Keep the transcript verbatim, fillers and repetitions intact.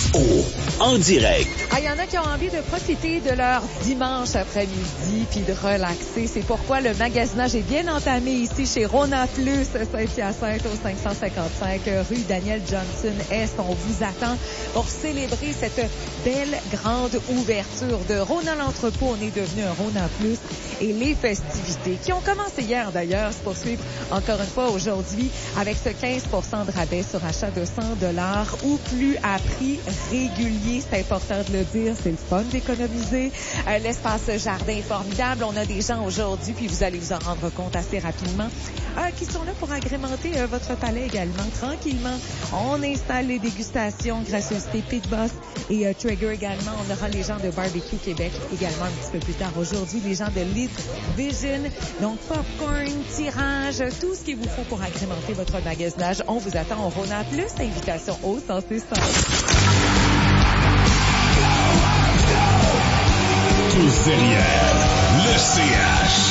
O, en direct. Ah, il y en a qui ont envie de profiter de leur dimanche après-midi puis de relaxer. C'est pourquoi le magasinage est bien entamé ici chez Rona Plus, Saint-Hyacinthe, au cinq cent cinquante-cinq rue Daniel Johnson-Est. On vous attend pour célébrer cette belle grande ouverture de Rona l'entrepôt. On est devenu un Rona Plus et les festivités qui ont commencé hier d'ailleurs se poursuivent encore une fois aujourd'hui avec ce quinze pour cent de rabais sur achat de cent dollars ou plus à prix régulier. C'est important de le dire, c'est le fun d'économiser. Euh, l'espace jardin est formidable. On a des gens aujourd'hui, puis vous allez vous en rendre compte assez rapidement, euh, qui sont là pour agrémenter euh, votre palais également. Tranquillement, on installe les dégustations, gracieuseté Pit Boss et euh, Trigger également. On aura les gens de Barbecue Québec également un petit peu plus tard aujourd'hui. Les gens de Lit Vision, donc popcorn, tirage, tout ce qu'il vous faut pour agrémenter votre magasinage. On vous attend au Rona Plus. Invitation au cent six cent. Tous derrière le C H.